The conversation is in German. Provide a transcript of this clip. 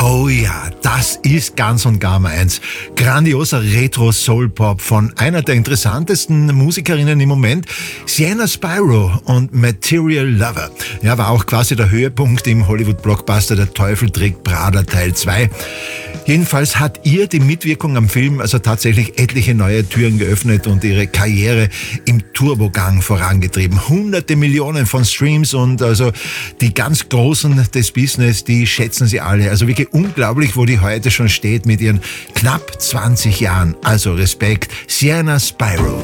Oh ja, das ist ganz und gar meins. Grandioser Retro-Soul-Pop von einer der interessantesten Musikerinnen im Moment, Sienna Spyro und Material Lover. Ja, war auch quasi der Höhepunkt im Hollywood-Blockbuster Der Teufel trägt Prada Teil 2. Jedenfalls hat ihr die Mitwirkung am Film also tatsächlich etliche neue Türen geöffnet und ihre Karriere im Turbogang vorangetrieben. Hunderte Millionen von Streams und also die ganz Großen des Business, die schätzen sie alle. Also wirklich unglaublich, wo die heute schon steht mit ihren knapp 20 Jahren. Also Respekt, Sienna Spyro.